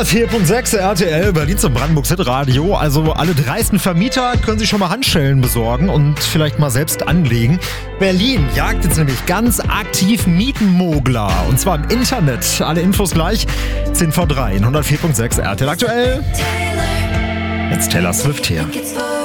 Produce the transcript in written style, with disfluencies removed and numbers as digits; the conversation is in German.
104.6 RTL, Berlin zum Brandenburgs Hitradio. Also alle dreisten Vermieter können sich schon mal Handschellen besorgen und vielleicht mal selbst anlegen. Berlin jagt jetzt nämlich ganz aktiv Mietenmogler. Und zwar im Internet. Alle Infos gleich. 10 vor 3 in 104.6 RTL aktuell. Jetzt Taylor Swift hier.